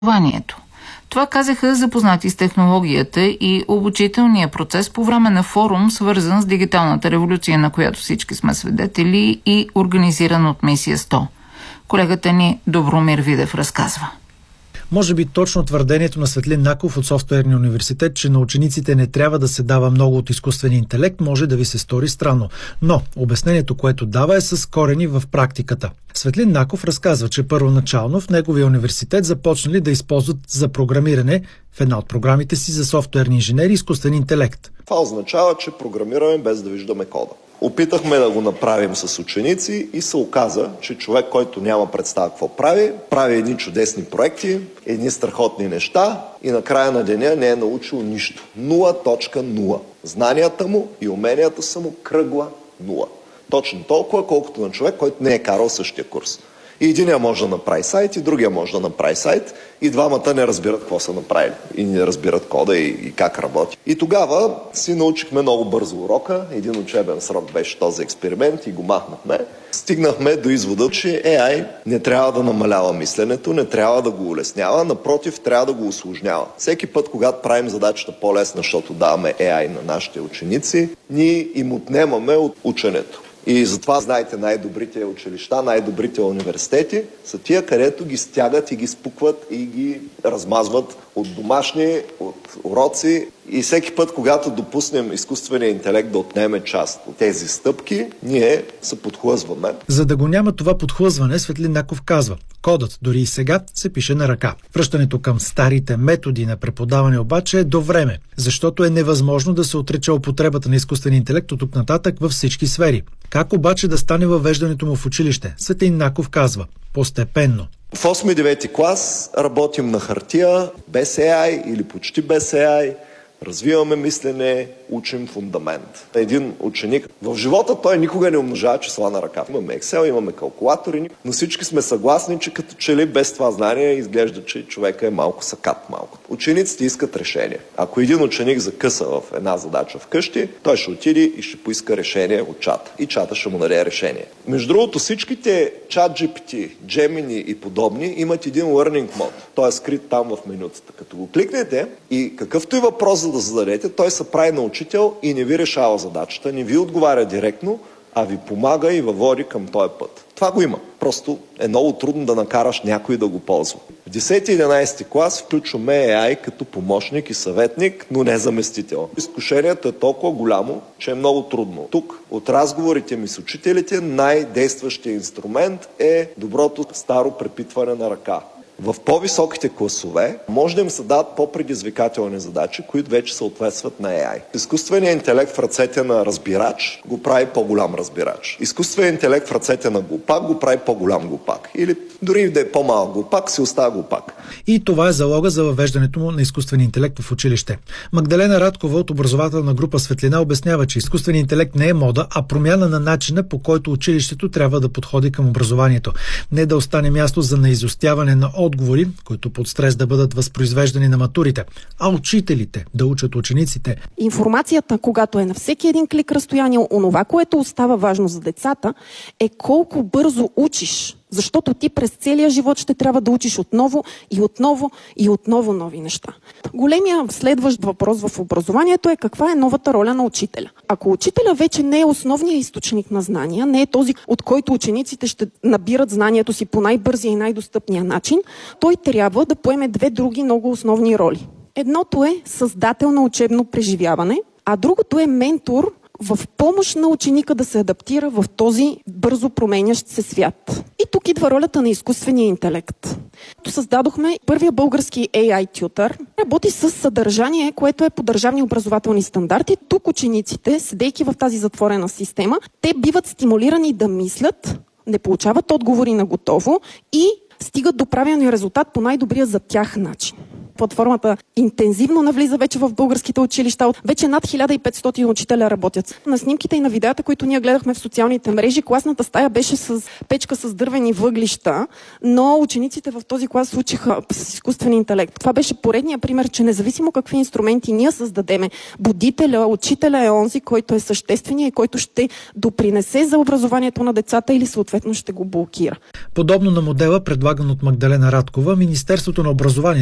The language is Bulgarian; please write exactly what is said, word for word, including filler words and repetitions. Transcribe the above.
образованието. Това казаха запознати с технологията и обучителния процес по време на форум, свързан с дигиталната революция, на която всички сме свидетели, и организиран от Мисия сто. Колегата ни Добромир Видев разказва. Може би точно твърдението на Светлин Наков от Софтуерния университет, че на учениците не трябва да се дава много от изкуствен интелект, може да ви се стори странно. Но обяснението, което дава, е с корени в практиката. Светлин Наков разказва, че първоначално в неговия университет започнали да използват за програмиране в една от програмите си за софтуерни инженери изкуствен интелект. Това означава, че програмираме без да виждаме кода. Опитахме да го направим с ученици и се оказа, че човек, който няма представа какво прави, прави едни чудесни проекти, едни страхотни неща и на края на деня не е научил нищо. нула точка нула. Знанията му и уменията са му кръгла нула. Точно толкова, колкото на човек, който не е карал същия курс. И единия може да направи сайт, и другия може да направи сайт, и двамата не разбират какво са направили. И не разбират кода и, и как работи. И тогава си научихме много бързо урока. Един учебен срок беше този експеримент и го махнахме. Стигнахме до извода, че Ей Ай не трябва да намалява мисленето, не трябва да го улеснява, напротив, трябва да го усложнява. Всеки път, когато правим задачата по-лесна, защото даваме Ей Ай на нашите ученици, ние им отнемаме от ученето. И затова, знаете, най-добрите училища, най-добрите университети са тия, където ги стягат и ги спукват и ги размазват от домашни, от уроци. И всеки път, когато допуснем изкуствения интелект да отнеме част от тези стъпки, ние се подхлъзваме. За да го няма това подхлъзване, Светлин Наков казва: кодът дори и сега се пише на ръка. Връщането към старите методи на преподаване обаче е до време, защото е невъзможно да се отрече употребата на изкуствен интелект от тук нататък във всички сфери. Как обаче да стане въвеждането му в училище? Светлин Наков казва: постепенно. В осми и девети клас работим на хартия, без Ей Ай или почти без Ей Ай. Развиваме мислене, учим фундамент. Един ученик в живота той никога не умножава числа на ръка. Имаме Excel, имаме калкулатори, но всички сме съгласни, че като че ли без това знание изглежда, че човека е малко сакат малко. Учениците искат решение. Ако един ученик закъса в една задача вкъщи, той ще отиде и ще поиска решение от чата. И чата ще му даде решение. Между другото, всичките чат Джи Пи Ти, Gemini и подобни имат един learning mode. Той е скрит там в менюцата. Като го кликнете и какъвто и въпрос да зададете, той се прави на учител и не ви решава задачата, не ви отговаря директно, а ви помага и въводи към този път. Това го има. Просто е много трудно да накараш някой да го ползва. В десети и единайсети клас включваме Ей Ай като помощник и съветник, но не заместител. Изкушението е толкова голямо, че е много трудно. Тук от разговорите ми с учителите най-действащия инструмент е доброто старо препитване на ръка. В по-високите класове може да им се дадат по-предизвикателни задачи, които вече съответстват на Ей Ай. Изкуственият интелект в ръцете на разбирач го прави по-голям разбирач. Изкуственият интелект в ръцете на глупак го прави по-голям глупак. Или дори да е по-малък глупак, си остава глупак. И това е залога за въвеждането му на изкуствен интелект в училище. Магдалена Радкова от образователна група Светлина обяснява, че изкуственият интелект не е мода, а промяна на начина, по който училището трябва да подходи към образованието. Не да остане място за наизостяване на отговори, които под стрес да бъдат възпроизвеждани на матурите, а учителите да учат учениците. Информацията, когато е на всеки един клик разстояние, онова, което остава важно за децата, е колко бързо учиш. Защото ти през целия живот ще трябва да учиш отново и отново и отново нови неща. Големия следващ въпрос в образованието е каква е новата роля на учителя. Ако учителя вече не е основният източник на знания, не е този, от който учениците ще набират знанието си по най-бързия и най-достъпния начин, той трябва да поеме две други много основни роли. Едното е създател на учебно преживяване, а другото е ментор в помощ на ученика да се адаптира в този бързо променящ се свят. И тук идва ролята на изкуствения интелект. Създадохме първия български Ей Ай тютър. Работи с съдържание, което е по държавни образователни стандарти. Тук учениците, седейки в тази затворена система, те биват стимулирани да мислят, не получават отговори на готово и стигат до правилния резултат по най-добрия за тях начин. платформата интензивно навлиза вече в българските училища. Вече над хиляда и петстотин учителя работят. На снимките и на видеята, които ние гледахме в социалните мрежи, класната стая беше с печка с дървени въглища, но учениците в този клас учиха с изкуствен интелект. Това беше поредният пример, че независимо какви инструменти ние създадеме, будителя, учителя е онзи, който е съществения и който ще допринесе за образованието на децата или съответно ще го блокира. Подобно на модела, предлаган от Магдалена Радкова, Министерството на образованието